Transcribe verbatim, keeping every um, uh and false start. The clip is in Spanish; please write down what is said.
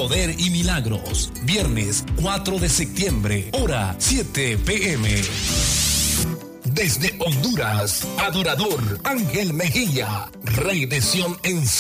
Poder y Milagros. Viernes cuatro de septiembre, hora siete p m Desde Honduras, adorador Ángel Mejía, Rey de Sion en